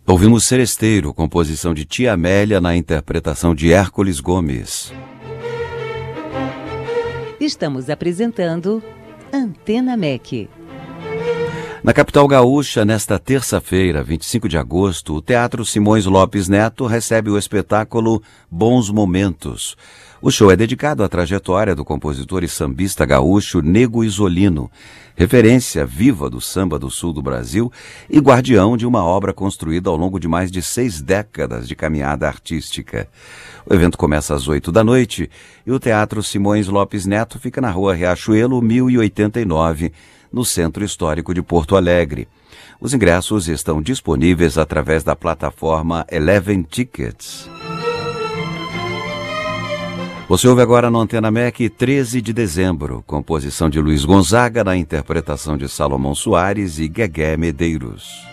Ouvimos Seresteiro, composição de Tia Amélia na interpretação de Hércules Gomes. Estamos apresentando Antena MEC. Na capital gaúcha, nesta terça-feira, 25 de agosto, o Teatro Simões Lopes Neto recebe o espetáculo Bons Momentos. O show é dedicado à trajetória do compositor e sambista gaúcho Nego Isolino, referência viva do samba do sul do Brasil e guardião de uma obra construída ao longo de mais de 6 décadas de caminhada artística. O evento começa às 8 da noite e o Teatro Simões Lopes Neto fica na Rua Riachuelo, 1089, no Centro Histórico de Porto Alegre. Os ingressos estão disponíveis através da plataforma Eleven Tickets. Você ouve agora no Antena MEC 13 de dezembro, composição de Luiz Gonzaga na interpretação de Salomão Soares e Guegué Medeiros.